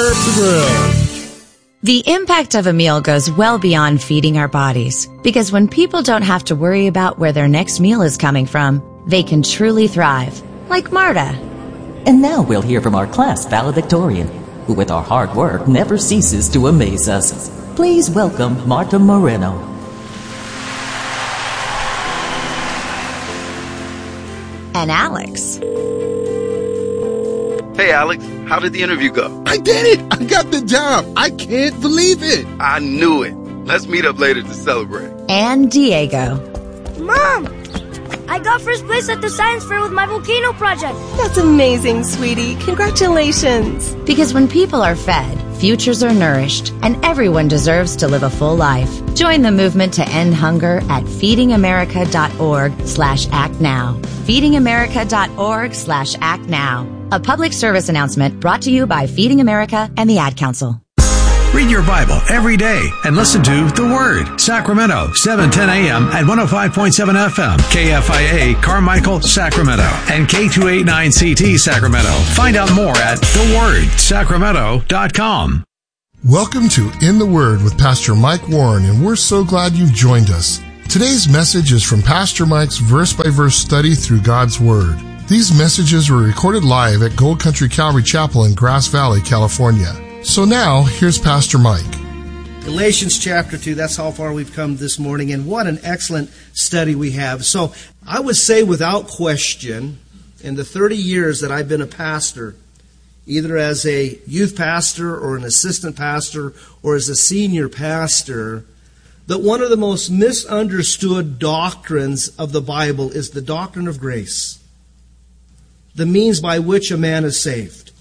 the grill. The impact of a meal goes well beyond feeding our bodies, because when people don't have to worry about where their next meal is coming from, they can truly thrive, like Marta. And now we'll hear from our class valedictorian, who with our hard work never ceases to amaze us. Please welcome Marta Moreno. And Alex. Hey, Alex, how did the interview go? I did it! I got the job! I can't believe it! I knew it. Let's meet up later to celebrate. And Diego. Mom! I got first place at the science fair with my volcano project. That's amazing, sweetie. Congratulations. Because when people are fed, futures are nourished, and everyone deserves to live a full life. Join the movement to end hunger at feedingamerica.org/actnow. feedingamerica.org/actnow. A public service announcement brought to you by Feeding America and the Ad Council. Read your Bible every day and listen to The Word. Sacramento, 7:10 a.m. at 105.7 FM. KFIA, Carmichael, Sacramento. And K289CT, Sacramento. Find out more at thewordsacramento.com. Welcome to In the Word with Pastor Mike Warren, and we're so glad you've joined us. Today's message is from Pastor Mike's verse-by-verse study through God's Word. These messages were recorded live at Gold Country Calvary Chapel in Grass Valley, California. So now, here's Pastor Mike. Galatians chapter 2, that's how far we've come this morning, and what an excellent study we have. So I would say without question, in the 30 years that I've been a pastor, either as a youth pastor or an assistant pastor or as a senior pastor, that one of the most misunderstood doctrines of the Bible is the doctrine of grace, the means by which a man is saved.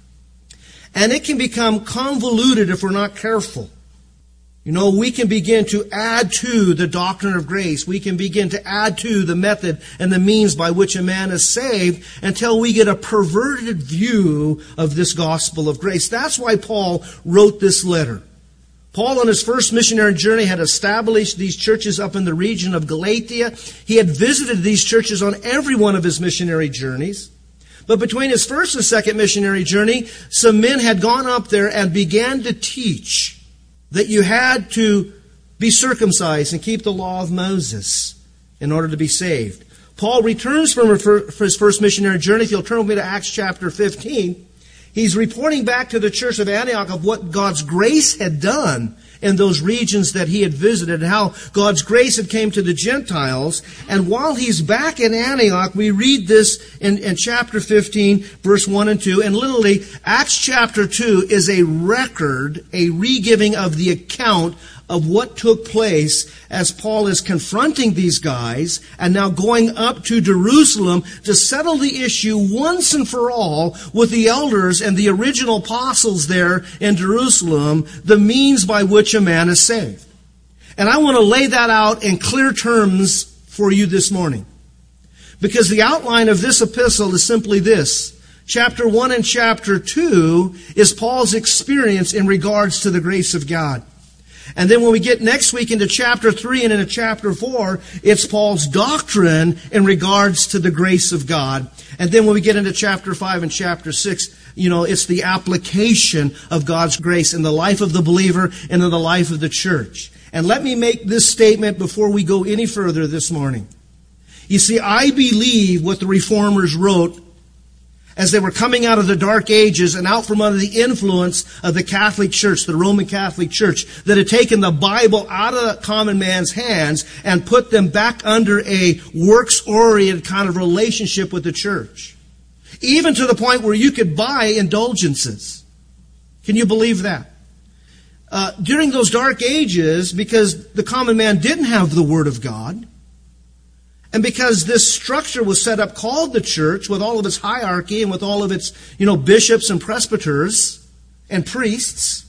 And it can become convoluted if we're not careful. You know, we can begin to add to the doctrine of grace. We can begin to add to the method and the means by which a man is saved until we get a perverted view of this gospel of grace. That's why Paul wrote this letter. Paul, on his first missionary journey, had established these churches up in the region of Galatia. He had visited these churches on every one of his missionary journeys. But between his first and second missionary journey, some men had gone up there and began to teach that you had to be circumcised and keep the law of Moses in order to be saved. Paul returns from his first missionary journey. If you'll turn with me to Acts chapter 15, he's reporting back to the church of Antioch of what God's grace had done in those regions that he had visited, and how God's grace had came to the Gentiles. And while he's back in Antioch, we read this in chapter 15, verse 1 and 2. And literally, Acts chapter 2 is a record, a re-giving of the account of what took place as Paul is confronting these guys and now going up to Jerusalem to settle the issue once and for all with the elders and the original apostles there in Jerusalem, the means by which a man is saved. And I want to lay that out in clear terms for you this morning, because the outline of this epistle is simply this. Chapter 1 and chapter 2 is Paul's experience in regards to the grace of God. And then when we get next week into chapter 3 and into chapter 4, it's Paul's doctrine in regards to the grace of God. And then when we get into chapter 5 and chapter 6, it's the application of God's grace in the life of the believer and in the life of the church. And let me make this statement before we go any further this morning. You see, I believe what the Reformers wrote as they were coming out of the Dark Ages and out from under the influence of the Catholic Church, the Roman Catholic Church, that had taken the Bible out of the common man's hands and put them back under a works-oriented kind of relationship with the church. Even to the point where you could buy indulgences. Can you believe that? During those Dark Ages, because the common man didn't have the Word of God, and because this structure was set up called the church with all of its hierarchy and with all of its, bishops and presbyters and priests,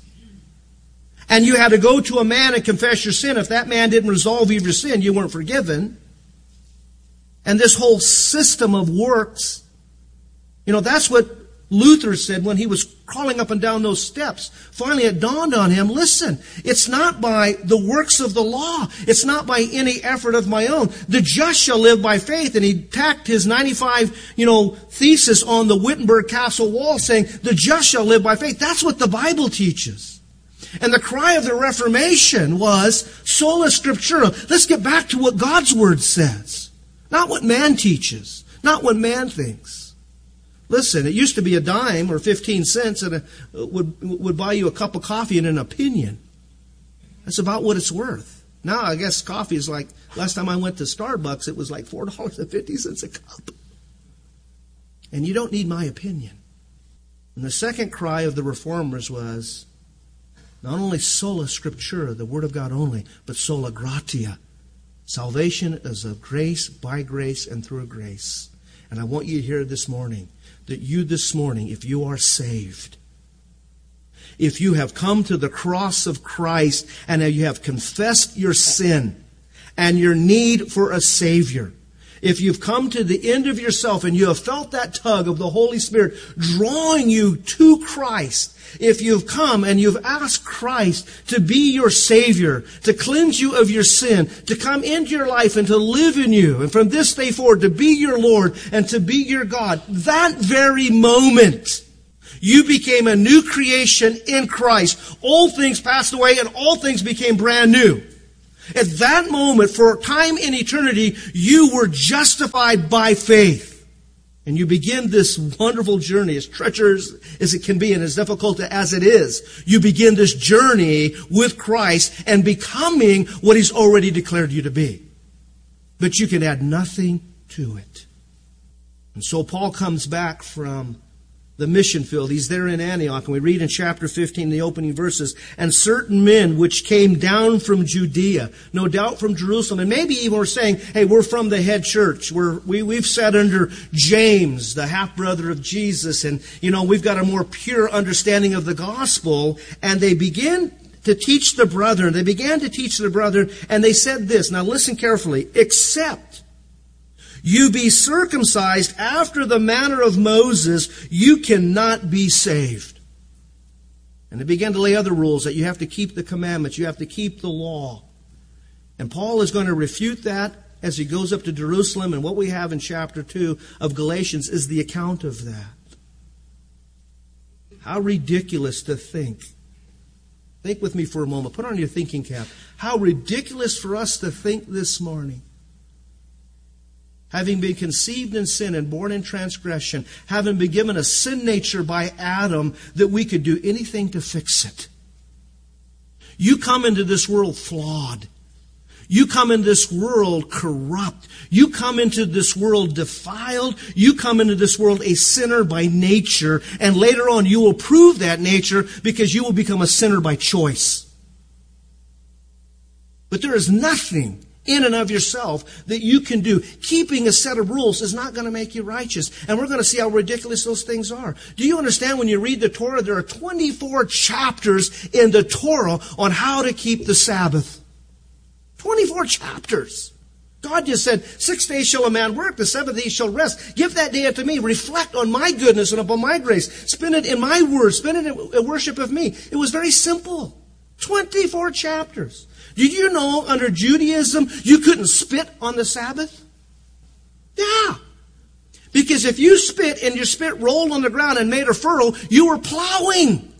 and you had to go to a man and confess your sin. If that man didn't resolve your sin, you weren't forgiven. And this whole system of works, that's what Luther said when he was crawling up and down those steps, finally it dawned on him, listen, it's not by the works of the law. It's not by any effort of my own. The just shall live by faith. And he tacked his 95, thesis on the Wittenberg Castle wall saying, the just shall live by faith. That's what the Bible teaches. And the cry of the Reformation was, sola scriptura. Let's get back to what God's Word says. Not what man teaches. Not what man thinks. Listen, it used to be a dime or 15 cents and would buy you a cup of coffee and an opinion. That's about what it's worth. Now, I guess coffee is like, last time I went to Starbucks, it was like $4.50 a cup. And you don't need my opinion. And the second cry of the Reformers was, not only sola scriptura, the Word of God only, but sola gratia. Salvation is of grace, by grace, and through grace. And I want you to hear this morning, that you this morning, if you are saved, if you have come to the cross of Christ and you have confessed your sin and your need for a Savior, if you've come to the end of yourself and you have felt that tug of the Holy Spirit drawing you to Christ, if you've come and you've asked Christ to be your Savior, to cleanse you of your sin, to come into your life and to live in you, and from this day forward to be your Lord and to be your God, that very moment you became a new creation in Christ. Old things passed away and all things became brand new. At that moment, for time in eternity, you were justified by faith. And you begin this wonderful journey, as treacherous as it can be and as difficult as it is. You begin this journey with Christ and becoming what He's already declared you to be. But you can add nothing to it. And so Paul comes back from the mission field. He's there in Antioch, and we read in chapter 15, the opening verses, and certain men which came down from Judea, no doubt from Jerusalem, and maybe even were saying, hey, we're from the head church. We've sat under James, the half-brother of Jesus, and, we've got a more pure understanding of the gospel, and they begin to teach the brethren. They began to teach the brethren, and they said this, now listen carefully, except you be circumcised after the manner of Moses, you cannot be saved. And they began to lay other rules that you have to keep the commandments, you have to keep the law. And Paul is going to refute that as he goes up to Jerusalem, and what we have in chapter 2 of Galatians is the account of that. How ridiculous to think. Think with me for a moment. Put on your thinking cap. How ridiculous for us to think this morning, having been conceived in sin and born in transgression, having been given a sin nature by Adam, that we could do anything to fix it. You come into this world flawed. You come into this world corrupt. You come into this world defiled. You come into this world a sinner by nature. And later on you will prove that nature because you will become a sinner by choice. But there is nothing in and of yourself that you can do. Keeping a set of rules is not going to make you righteous. And we're going to see how ridiculous those things are. Do you understand when you read the Torah, there are 24 chapters in the Torah on how to keep the Sabbath. 24 chapters. God just said, 6 days shall a man work, the 7th day shall rest. Give that day unto me. Reflect on my goodness and upon my grace. Spend it in my word. Spend it in worship of me. It was very simple. 24 chapters. Did you know under Judaism you couldn't spit on the Sabbath? Yeah. Because if you spit and your spit rolled on the ground and made a furrow, you were plowing.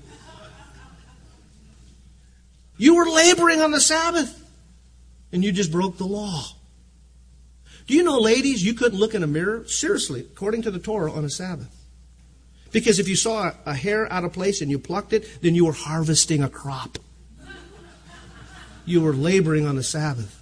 You were laboring on the Sabbath. And you just broke the law. Do you know, ladies, you couldn't look in a mirror, seriously, according to the Torah, on a Sabbath. Because if you saw a hair out of place and you plucked it, then you were harvesting a crop. You were laboring on the Sabbath.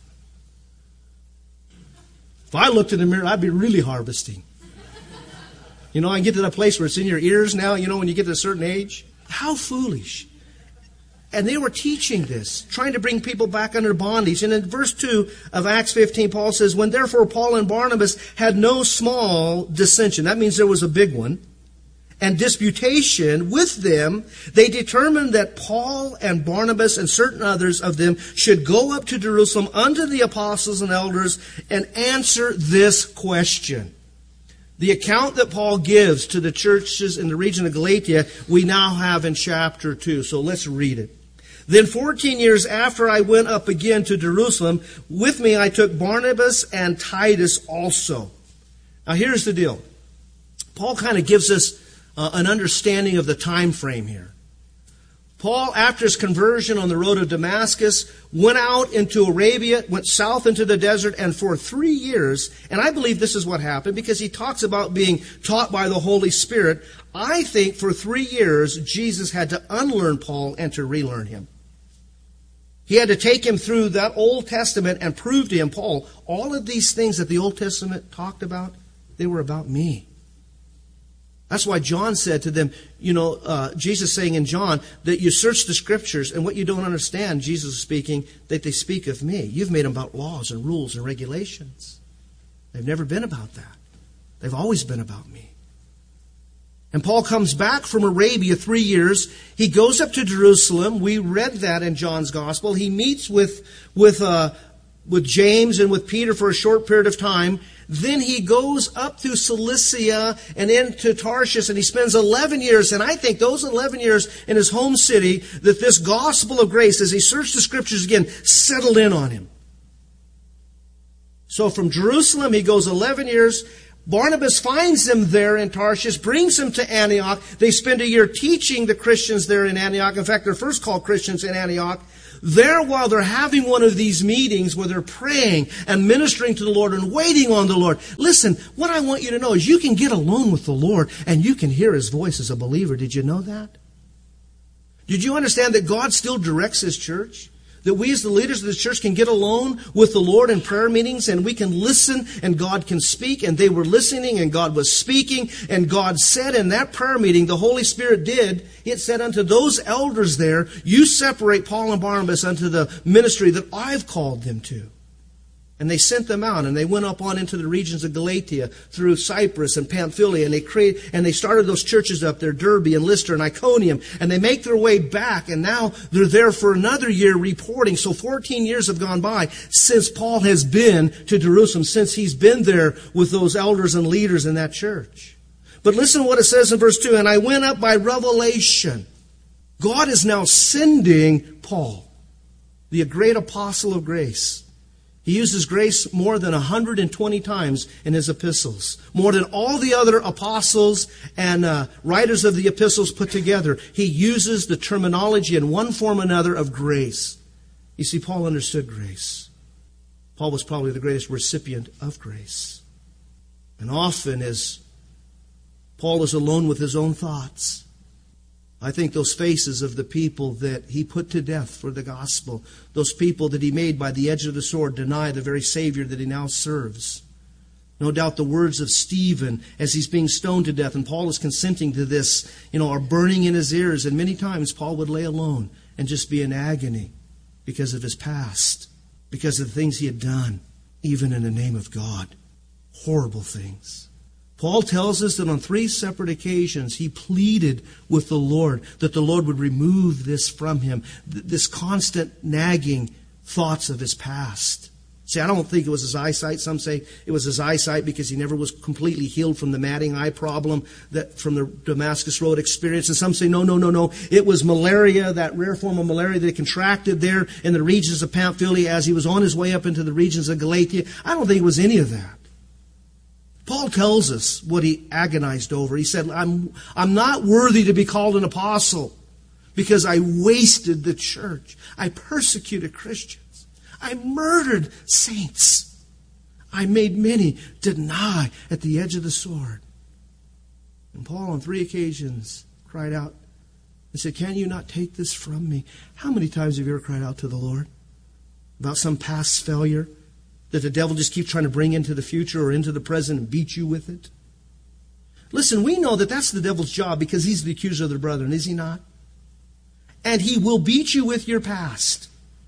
If I looked in the mirror, I'd be really harvesting. I get to that place where it's in your ears now, when you get to a certain age. How foolish. And they were teaching this, trying to bring people back under bondage. And in verse 2 of Acts 15, Paul says, when therefore Paul and Barnabas had no small dissension, that means there was a big one, and disputation with them, they determined that Paul and Barnabas and certain others of them should go up to Jerusalem unto the apostles and elders and answer this question. The account that Paul gives to the churches in the region of Galatia, we now have in chapter 2. So let's read it. Then 14 years after I went up again to Jerusalem, with me I took Barnabas and Titus also. Now here's the deal. Paul kind of gives us an understanding of the time frame here. Paul, after his conversion on the road to Damascus, went out into Arabia, went south into the desert, and for 3 years, and I believe this is what happened because he talks about being taught by the Holy Spirit. I think for 3 years, Jesus had to unlearn Paul and to relearn him. He had to take him through that Old Testament and prove to him, Paul, all of these things that the Old Testament talked about, they were about me. That's why John said to them, Jesus saying in John that you search the Scriptures and what you don't understand, Jesus is speaking, that they speak of me. You've made them about laws and rules and regulations. They've never been about that. They've always been about me. And Paul comes back from Arabia 3 years. He goes up to Jerusalem. We read that in John's Gospel. He meets with James and with Peter for a short period of time. Then he goes up through Cilicia and into Tarshish, and he spends 11 years. And I think those 11 years in his home city, that this gospel of grace, as he searched the Scriptures again, settled in on him. So from Jerusalem, he goes 11 years. Barnabas finds him there in Tarshish, brings him to Antioch. They spend a year teaching the Christians there in Antioch. In fact, they're first called Christians in Antioch. There, while they're having one of these meetings where they're praying and ministering to the Lord and waiting on the Lord. Listen, what I want you to know is you can get alone with the Lord and you can hear His voice as a believer. Did you know that? Did you understand that God still directs His church? That we as the leaders of the church can get alone with the Lord in prayer meetings and we can listen and God can speak. And they were listening and God was speaking. And God said in that prayer meeting, the Holy Spirit did, it said unto those elders there, you separate Paul and Barnabas unto the ministry that I've called them to. And they sent them out, and they went up on into the regions of Galatia, through Cyprus and Pamphylia, and they started those churches up there, Derbe and Lystra and Iconium, and they make their way back, and now they're there for another year reporting. So 14 years have gone by since Paul has been to Jerusalem, since he's been there with those elders and leaders in that church. But listen to what it says in verse 2, and I went up by revelation. God is now sending Paul, the great apostle of grace. He uses grace more than 120 times in his epistles. More than all the other apostles and writers of the epistles put together. He uses the terminology in one form or another of grace. You see, Paul understood grace. Paul was probably the greatest recipient of grace. And often as Paul is alone with his own thoughts, I think those faces of the people that he put to death for the gospel, those people that he made by the edge of the sword deny the very Savior that he now serves. No doubt the words of Stephen as he's being stoned to death, and Paul is consenting to this, are burning in his ears. And many times Paul would lay alone and just be in agony because of his past, because of the things he had done, even in the name of God. Horrible things. Paul tells us that on 3 separate occasions he pleaded with the Lord that the Lord would remove this from him, this constant nagging thoughts of his past. See, I don't think it was his eyesight. Some say it was his eyesight because he never was completely healed from the matting eye problem that from the Damascus Road experience. And some say, no. It was malaria, that rare form of malaria that he contracted there in the regions of Pamphylia as he was on his way up into the regions of Galatia. I don't think it was any of that. Paul tells us what he agonized over. He said, I'm not worthy to be called an apostle because I wasted the church. I persecuted Christians. I murdered saints. I made many deny at the edge of the sword. And Paul on 3 occasions cried out and said, can you not take this from me? How many times have you ever cried out to the Lord about some past failure that the devil just keeps trying to bring into the future or into the present and beat you with it? Listen, we know that that's the devil's job because he's the accuser of the brethren, is he not? And he will beat you with your past.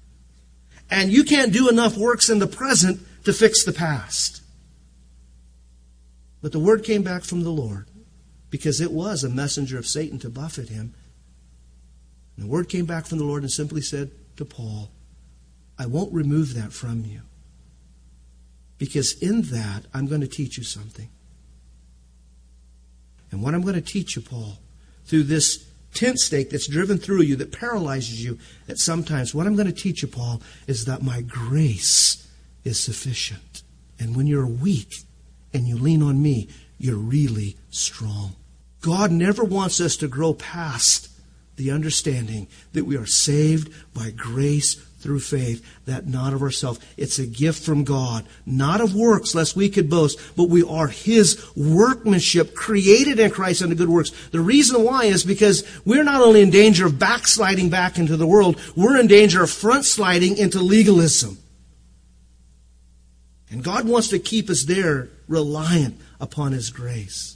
And you can't do enough works in the present to fix the past. But the word came back from the Lord because it was a messenger of Satan to buffet him. And the word came back from the Lord and simply said to Paul, I won't remove that from you. Because in that, I'm going to teach you something. And what I'm going to teach you, Paul, through this tent stake that's driven through you, that paralyzes you at sometimes, what I'm going to teach you, Paul, is that my grace is sufficient. And when you're weak and you lean on me, you're really strong. God never wants us to grow past the understanding that we are saved by grace through faith, that not of ourselves. It's a gift from God, not of works, lest we could boast, but we are His workmanship, created in Christ unto good works. The reason why is because we're not only in danger of backsliding back into the world, we're in danger of front sliding into legalism. And God wants to keep us there, reliant upon His grace.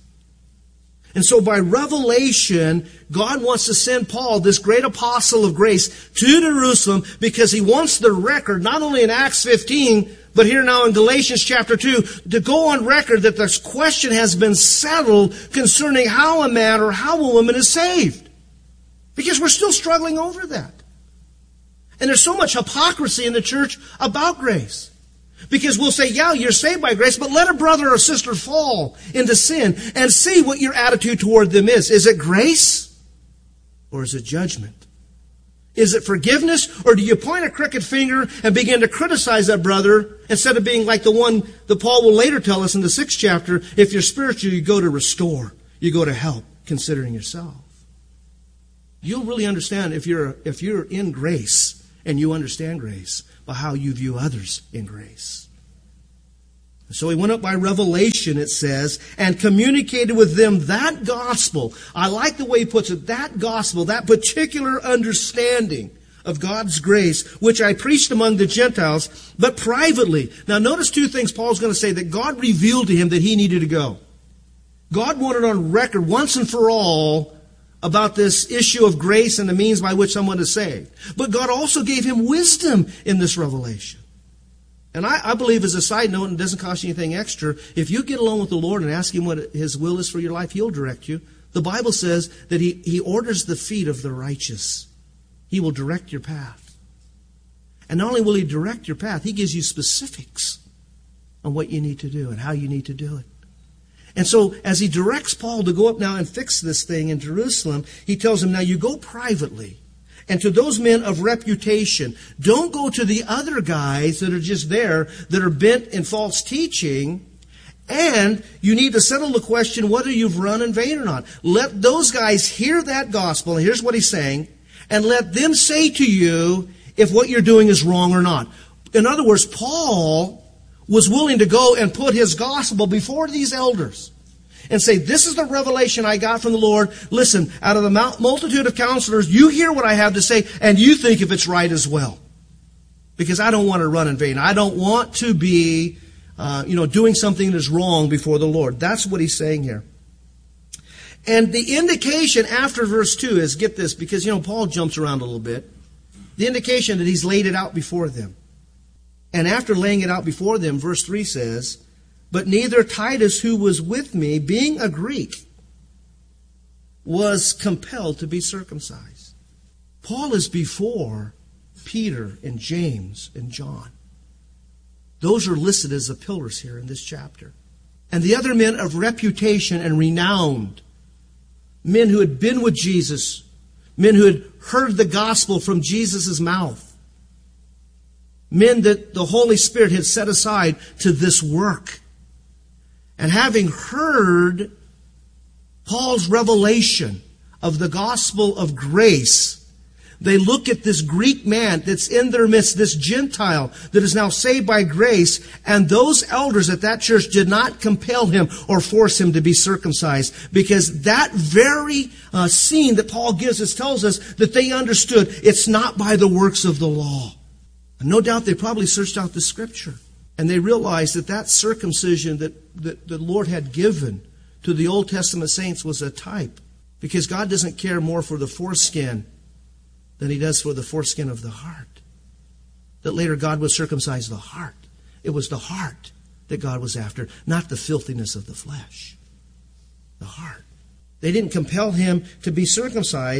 And so by revelation, God wants to send Paul, this great apostle of grace, to Jerusalem because He wants the record, not only in Acts 15, but here now in Galatians chapter 2, to go on record that this question has been settled concerning how a man or how a woman is saved. Because we're still struggling over that. And there's so much hypocrisy in the church about grace. Because we'll say, yeah, you're saved by grace, but let a brother or sister fall into sin and see what your attitude toward them is. Is it grace or is it judgment? Is it forgiveness or do you point a crooked finger and begin to criticize that brother instead of being like the one that Paul will later tell us in the 6th chapter, if you're spiritual, you go to restore, you go to help, considering yourself. You'll really understand if you're in grace and you understand grace by how you view others in grace. So he went up by revelation, it says, and communicated with them that gospel. I like the way he puts it, that gospel, that particular understanding of God's grace, which I preached among the Gentiles, but privately. Now notice two things Paul's going to say, that God revealed to him that he needed to go. God wanted on record once and for all about this issue of grace and the means by which someone is saved. But God also gave him wisdom in this revelation. And I believe, as a side note, and it doesn't cost you anything extra, if you get along with the Lord and ask Him what His will is for your life, He'll direct you. The Bible says that He orders the feet of the righteous. He will direct your path. And not only will He direct your path, He gives you specifics on what you need to do and how you need to do it. And so, as He directs Paul to go up now and fix this thing in Jerusalem, He tells him, now you go privately. And to those men of reputation, don't go to the other guys that are just there, that are bent in false teaching. And you need to settle the question whether you've run in vain or not. Let those guys hear that gospel, and here's what he's saying, and let them say to you if what you're doing is wrong or not. In other words, Paul was willing to go and put his gospel before these elders and say, this is the revelation I got from the Lord. Listen, out of the multitude of counselors, you hear what I have to say, and you think if it's right as well. Because I don't want to run in vain. I don't want to be, doing something that's wrong before the Lord. That's what he's saying here. And the indication after verse 2 is, get this, because, Paul jumps around a little bit. The indication that he's laid it out before them. And after laying it out before them, verse 3 says, but neither Titus, who was with me, being a Greek, was compelled to be circumcised. Paul is before Peter and James and John. Those are listed as the pillars here in this chapter. And the other men of reputation and renowned, men who had been with Jesus, men who had heard the gospel from Jesus' mouth, men that the Holy Spirit had set aside to this work. And having heard Paul's revelation of the gospel of grace, they look at this Greek man that's in their midst, this Gentile that is now saved by grace, and those elders at that church did not compel him or force him to be circumcised, because that very scene that Paul gives us tells us that they understood it's not by the works of the law. And no doubt they probably searched out the Scripture. And they realized that circumcision that the Lord had given to the Old Testament saints was a type. Because God doesn't care more for the foreskin than He does for the foreskin of the heart. That later God would circumcise the heart. It was the heart that God was after, not the filthiness of the flesh. The heart. They didn't compel him to be circumcised.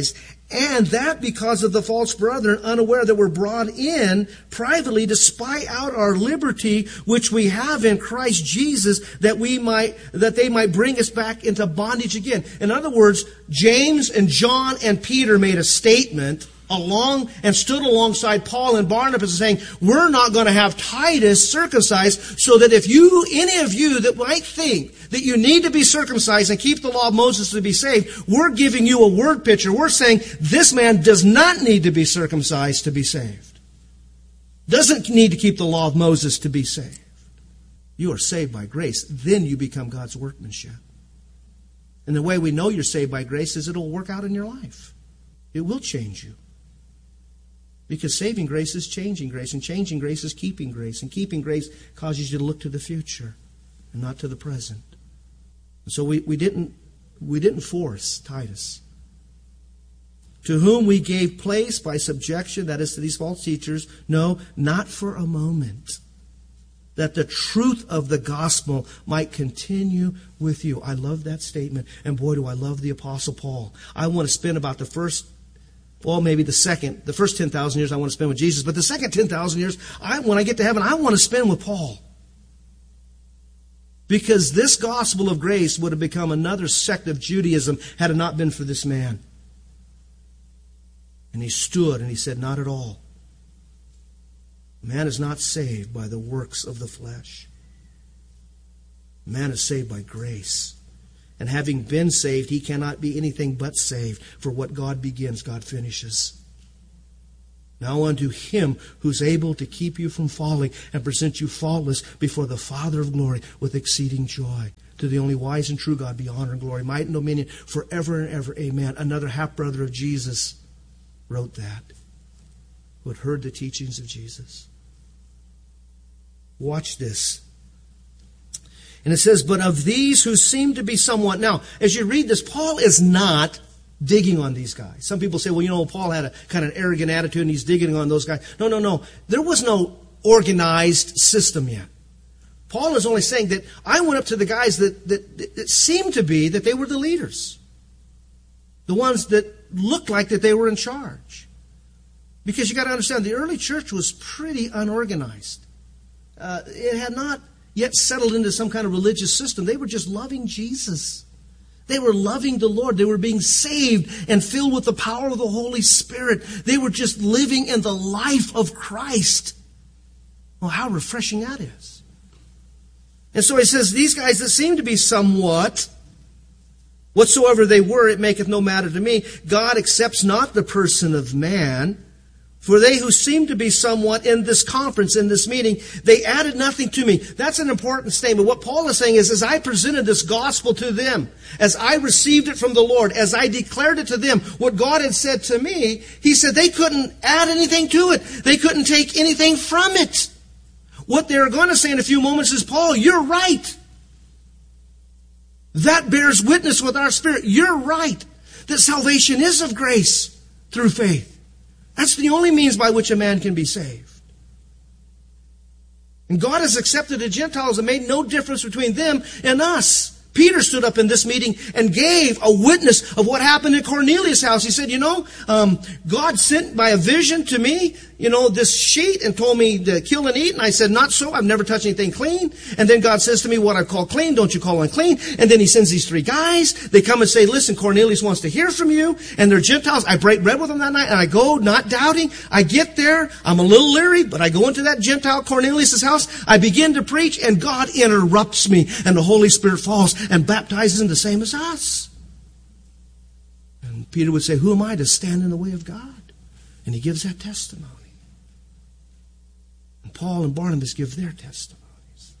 And that because of the false brethren, unaware that we're brought in privately to spy out our liberty, which we have in Christ Jesus, that they might bring us back into bondage again. In other words, James and John and Peter made a statement and stood alongside Paul and Barnabas saying, we're not going to have Titus circumcised, so that if any of you that might think that you need to be circumcised and keep the law of Moses to be saved, we're giving you a word picture. We're saying this man does not need to be circumcised to be saved. Doesn't need to keep the law of Moses to be saved. You are saved by grace. Then you become God's workmanship. And the way we know you're saved by grace is it'll work out in your life. It will change you. Because saving grace is changing grace, and changing grace is keeping grace, and keeping grace causes you to look to the future and not to the present. And so we didn't force Titus, to whom we gave place by subjection, that is to these false teachers, no, not for a moment, that the truth of the gospel might continue with you. I love that statement, and boy, do I love the Apostle Paul. I want to spend about the first 10,000 years I want to spend with Jesus. But the second 10,000 years, when I get to heaven, I want to spend with Paul. Because this gospel of grace would have become another sect of Judaism had it not been for this man. And he stood and he said, not at all. Man is not saved by the works of the flesh. Man is saved by grace. And having been saved, he cannot be anything but saved. For what God begins, God finishes. Now unto him who's able to keep you from falling and present you faultless before the Father of glory with exceeding joy. To the only wise and true God be honor and glory, might and dominion forever and ever. Amen. Another half-brother of Jesus wrote that, who had heard the teachings of Jesus. Watch this. And it says, but of these who seem to be somewhat... Now, as you read this, Paul is not digging on these guys. Some people say, well, Paul had a kind of arrogant attitude and he's digging on those guys. No. There was no organized system yet. Paul is only saying that I went up to the guys that seemed to be that they were the leaders. The ones that looked like that they were in charge. Because you got to understand, the early church was pretty unorganized. It had not yet settled into some kind of religious system. They were just loving Jesus. They were loving the Lord. They were being saved and filled with the power of the Holy Spirit. They were just living in the life of Christ. Well, how refreshing that is. And so he says, these guys that seem to be somewhat, whatsoever they were, it maketh no matter to me. God accepts not the person of man. For they who seem to be somewhat in this conference, in this meeting, they added nothing to me. That's an important statement. What Paul is saying is, as I presented this gospel to them, as I received it from the Lord, as I declared it to them, what God had said to me, he said they couldn't add anything to it. They couldn't take anything from it. What they're going to say in a few moments is, Paul, you're right. That bears witness with our spirit. You're right. That salvation is of grace through faith. That's the only means by which a man can be saved. And God has accepted the Gentiles and made no difference between them and us. Peter stood up in this meeting and gave a witness of what happened at Cornelius' house. He said, God sent by a vision to me, this sheet and told me to kill and eat. And I said, not so. I've never touched anything clean. And then God says to me, what I call clean, don't you call unclean. And then he sends these 3 guys. They come and say, listen, Cornelius wants to hear from you. And they're Gentiles. I break bread with them that night. And I go, not doubting. I get there. I'm a little leery, but I go into that Gentile Cornelius' house. I begin to preach, and God interrupts me. And the Holy Spirit falls and baptizes them the same as us. And Peter would say, who am I to stand in the way of God? And he gives that testimony. And Paul and Barnabas give their testimonies.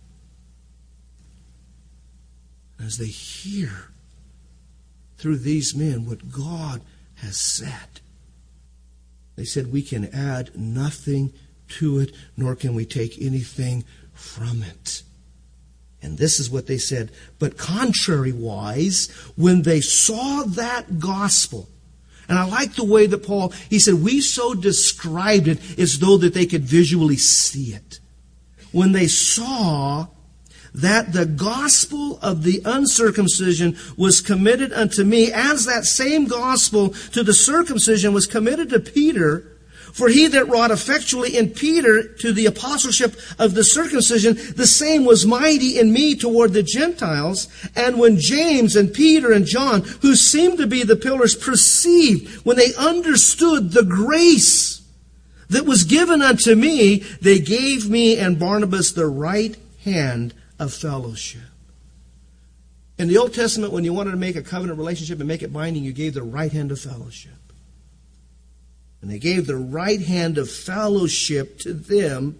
As they hear through these men what God has said, they said, we can add nothing to it, nor can we take anything from it. And this is what they said. But contrary-wise, when they saw that gospel, and I like the way that Paul, he said, we so described it as though that they could visually see it. When they saw that the gospel of the uncircumcision was committed unto me, as that same gospel to the circumcision was committed to Peter. For he that wrought effectually in Peter to the apostleship of the circumcision, the same was mighty in me toward the Gentiles. And when James and Peter and John, who seemed to be the pillars, perceived, when they understood the grace that was given unto me, they gave me and Barnabas the right hand of fellowship. In the Old Testament, when you wanted to make a covenant relationship and make it binding, you gave the right hand of fellowship. And they gave the right hand of fellowship to them.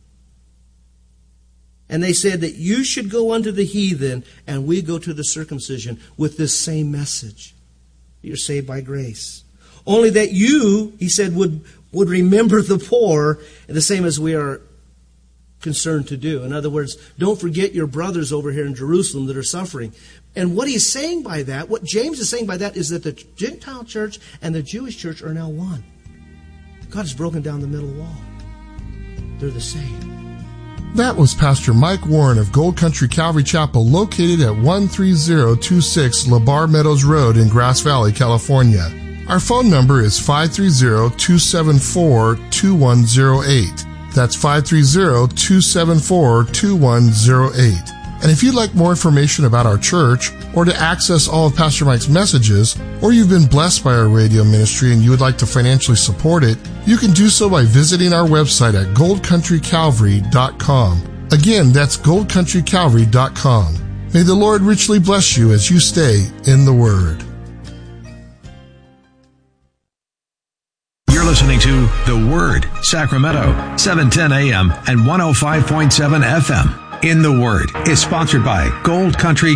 And they said that you should go unto the heathen and we go to the circumcision with this same message. You're saved by grace. Only that you, he said, would remember the poor, the same as we are concerned to do. In other words, don't forget your brothers over here in Jerusalem that are suffering. And what he's saying by that, what James is saying by that, is that the Gentile church and the Jewish church are now one. God has broken down the middle wall. They're the same. That was Pastor Mike Warren of Gold Country Calvary Chapel, located at 13026 LeBar Meadows Road in Grass Valley, California. Our phone number is 530-274-2108. That's 530-274-2108. And if you'd like more information about our church, or to access all of Pastor Mike's messages, or you've been blessed by our radio ministry and you would like to financially support it, you can do so by visiting our website at goldcountrycalvary.com. Again, that's goldcountrycalvary.com. May the Lord richly bless you as you stay in the Word. You're listening to The Word, Sacramento, 710 AM and 105.7 FM. In the Word is sponsored by Gold Country